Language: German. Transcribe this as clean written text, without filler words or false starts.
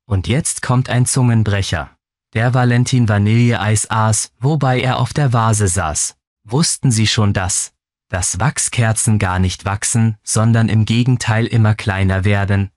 Und jetzt kommt ein Zungenbrecher. Der Valentin Vanilleeis aß, wobei er auf der Vase saß. Wussten Sie schon dass Wachskerzen gar nicht wachsen, sondern im Gegenteil immer kleiner werden?